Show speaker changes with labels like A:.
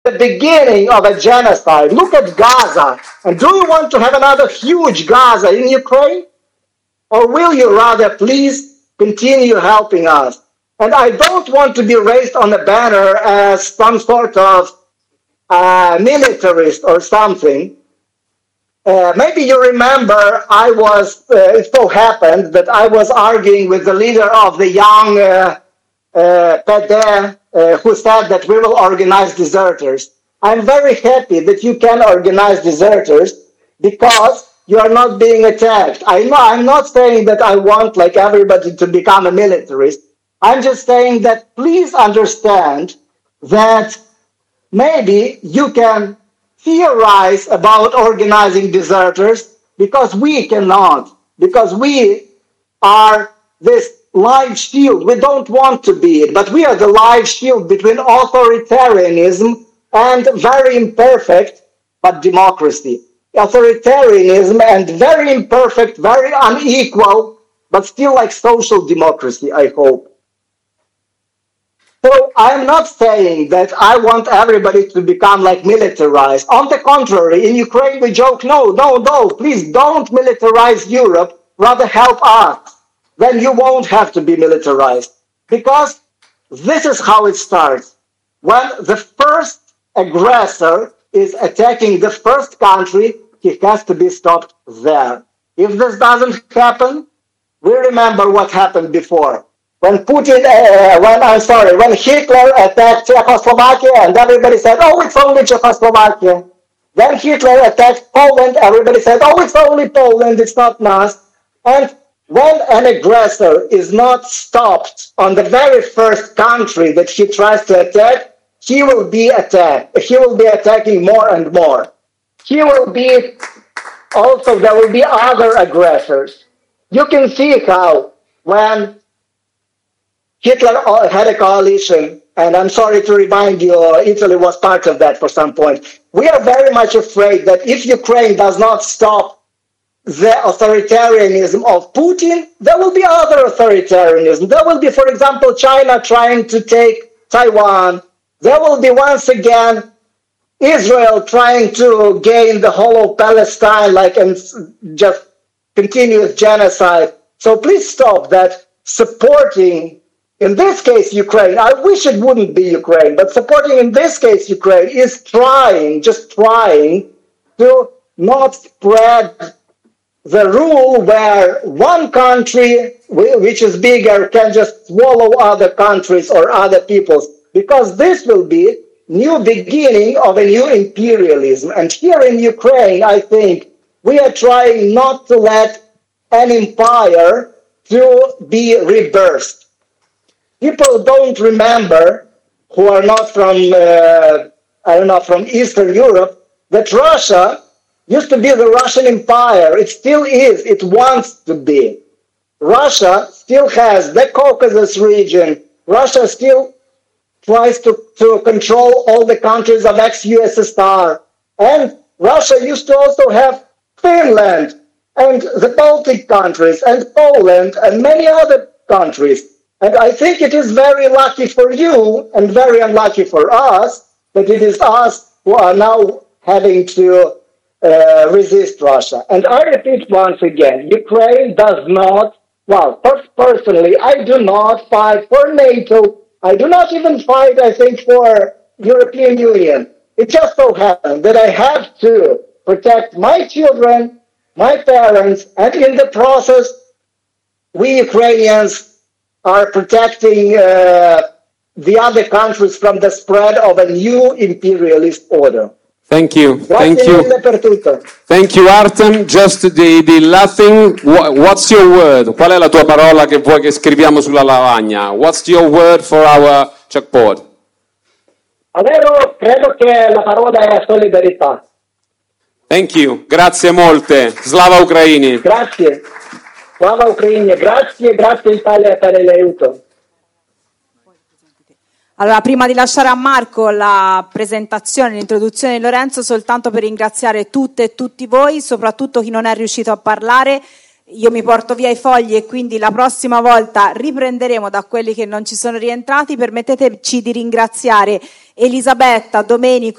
A: the beginning of a genocide. Look at Gaza. And do you want to have another huge Gaza in Ukraine? Or will you rather please continue helping us? And I don't want to be raised on a banner as some sort of militarist or something. Maybe you remember it so happened that I was arguing with the leader of the young PD who said that we will organize deserters. I'm very happy that you can organize deserters because you are not being attacked. I'm not saying that I want like everybody to become a militarist. I'm just saying that please understand that maybe you can theorize about organizing deserters because we cannot, because we are this live shield. We don't want to be it, but we are the live shield between authoritarianism and very imperfect but democracy. Authoritarianism and very imperfect, very unequal, but still like social democracy, I hope. So I'm not saying that I want everybody to become like militarized. On the contrary, in Ukraine we joke, no, please don't militarize Europe, rather help us. Then you won't have to be militarized. Because this is how it starts. When the first aggressor is attacking the first country, he has to be stopped there. If this doesn't happen, we remember what happened before. When when Hitler attacked Czechoslovakia and everybody said, oh, it's only Czechoslovakia. Then Hitler attacked Poland, everybody said, oh, it's only Poland, it's not us. And when an aggressor is not stopped on the very first country that he tries to attack, he will be attacked. He will be attacking more and more. There will be other aggressors. You can see how when Hitler had a coalition, and I'm sorry to remind you, Italy was part of that for some point. We are very much afraid that if Ukraine does not stop the authoritarianism of Putin, there will be other authoritarianism. There will be, for example, China trying to take Taiwan. There will be once again Israel trying to gain the whole of Palestine, and just continuous genocide. So please stop that. Supporting, in this case, Ukraine. I wish it wouldn't be Ukraine, but supporting in this case Ukraine is just trying to not spread the rule where one country, which is bigger, can just swallow other countries or other peoples, because this will be new beginning of a new imperialism. And here in Ukraine, I think we are trying not to let an empire to be rebirthed. People don't remember, who are not from, from Eastern Europe, that Russia used to be the Russian Empire. It still is. It wants to be. Russia still has the Caucasus region. Russia still tries to control all the countries of ex-USSR. And Russia used to also have Finland and the Baltic countries and Poland and many other countries. And I think it is very lucky for you and very unlucky for us that it is us who are now having to resist Russia. And I repeat once again, Ukraine does not, personally, I do not fight for NATO. I do not even fight, I think, for European Union. It just so happens that I have to protect my children, my parents, and in the process, we Ukrainians are protecting the other countries from the spread of a new imperialist order.
B: Thank you. Thank you. Thank you, Artem. Just the last thing, what's your word? Qual è la tua parola che vuoi che scriviamo sulla lavagna? What's your word for our chalkboard?
A: Allora, credo che la parola è solidarietà.
B: Thank you. Grazie molte. Slava Ucraini.
A: Grazie. Slava Ucraini. Grazie Italia per l'aiuto.
C: Allora, prima di lasciare a Marco la presentazione, l'introduzione di Lorenzo, soltanto per ringraziare tutte e tutti voi, soprattutto chi non è riuscito a parlare. Io mi porto via i fogli e quindi la prossima volta riprenderemo da quelli che non ci sono rientrati. Permetteteci di ringraziare Elisabetta, Domenico,